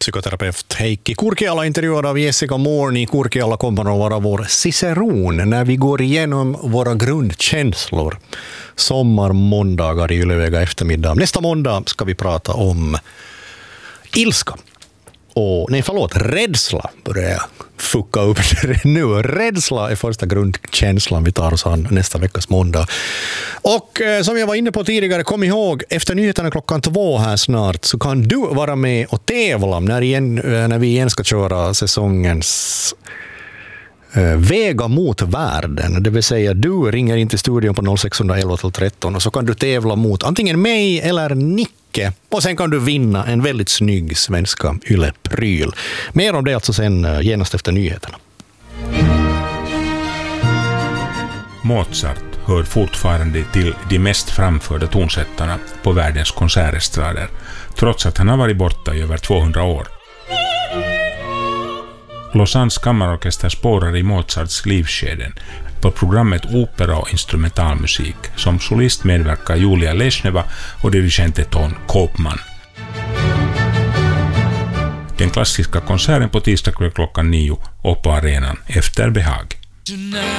Psykoterapeut Heikki Kurkiala intervjuad av Jessica Morni. Kurkiala kommer att vara vår ciceron när vi går igenom våra grundkänslor. Sommarmåndagar i Ylevega eftermiddag. Nästa måndag ska vi prata om ilska. Rädsla börjar jag fucka upp nu. Rädsla är första grundkänslan vi tar oss an nästa veckas måndag. Och som jag var inne på tidigare, kom ihåg, efter nyheterna 2:00 här snart så kan du vara med och tävla när vi igen ska köra säsongens Väga mot världen. Det vill säga du ringer in till studion på 0611 13 och så kan du tävla mot antingen mig eller Nicke. Och sen kan du vinna en väldigt snygg svenska Yle-pryl. Mer om det alltså sen genast efter nyheterna. Mozart hör fortfarande till de mest framförda tonsättarna på världens konsertestrader, trots att han har varit borta i över 200 år. Lausannes kammarorkester spårar i Mozarts livsskeden. På programmet Opera och instrumentalmusik. Som solist medverkar Julia Lesneva och dirigenten Ton Koopman. Den klassiska konserten på tisdag kväll 9:00 och på arenan efter behag.